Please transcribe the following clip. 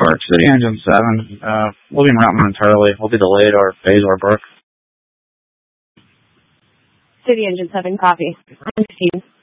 Park, City Engine 7. We'll be mounting momentarily. We'll be delayed or phase or Burke. City Engine 7, copy. 15.